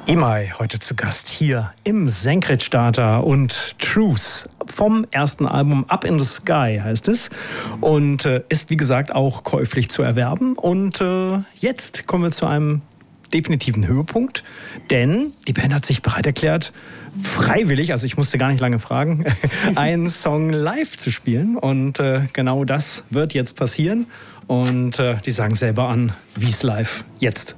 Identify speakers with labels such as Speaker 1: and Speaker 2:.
Speaker 1: Imai heute zu Gast hier im Senkrechtstarter und Truth vom ersten Album Up in the Sky heißt es und ist wie gesagt auch käuflich zu erwerben. Und jetzt kommen wir zu einem definitiven Höhepunkt, denn die Band hat sich bereit erklärt, freiwillig, also ich musste gar nicht lange fragen, einen Song live zu spielen und genau das wird jetzt passieren und die sagen selber an, wie es live jetzt